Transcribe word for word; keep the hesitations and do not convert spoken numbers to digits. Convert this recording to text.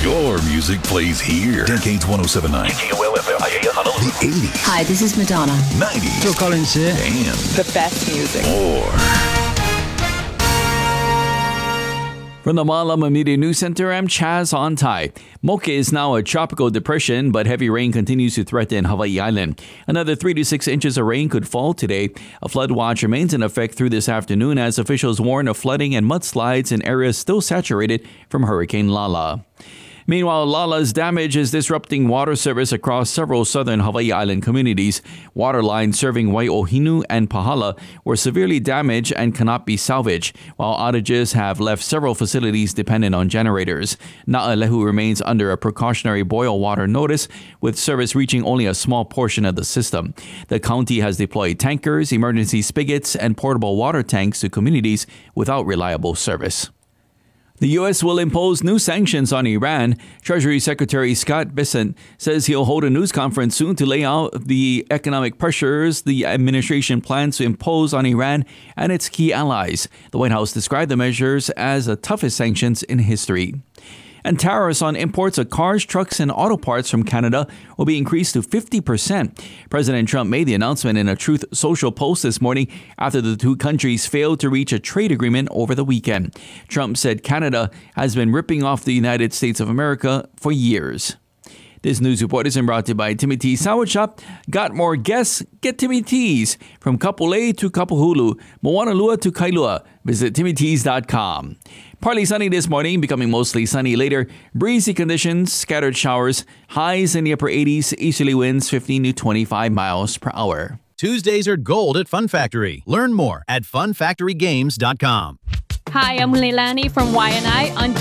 Your music plays here. Decades one oh seven point nine. K K O L F M. The eighties. Hi, this is Madonna. nineties. Phil Collins here. And the best music. more. From the Malama Media News Center, I'm Chaz Ontai. Mocha is now a tropical depression, but heavy rain continues to threaten Hawaii Island. Another three to six inches of rain could fall today. A flood watch remains in effect through this afternoon as officials warn of flooding and mudslides in areas still saturated from Hurricane Lala. Meanwhile, Lala's damage is disrupting water service across several southern Hawaii Island communities. Water lines serving Waiohinu and Pahala were severely damaged and cannot be salvaged, while outages have left several facilities dependent on generators. Na'alehu remains under a precautionary boil water notice, with service reaching only a small portion of the system. The county has deployed tankers, emergency spigots, and portable water tanks to communities without reliable service. The U S will impose new sanctions on Iran. Treasury Secretary Scott Bessent says he'll hold a news conference soon to lay out the economic pressures the administration plans to impose on Iran and its key allies. The White House described the measures as the toughest sanctions in history. And tariffs on imports of cars, trucks, and auto parts from Canada will be increased to fifty percent. President Trump made the announcement in a Truth Social post this morning after the two countries failed to reach a trade agreement over the weekend. Trump said Canada has been ripping off the United States of America for years. This news report is brought to you by Timmy T's Sandwich Shop. Got more guests? Get Timmy T's. From Kapolei to Kapahulu, Moanalua to Kailua. Visit timmy tees dot com. Partly sunny this morning, becoming mostly sunny later. Breezy conditions, scattered showers, highs in the upper eighties, easterly winds fifteen to twenty-five miles per hour. Tuesdays are gold at Fun Factory. Learn more at fun factory games dot com. Hi, I'm Leilani from Y and I on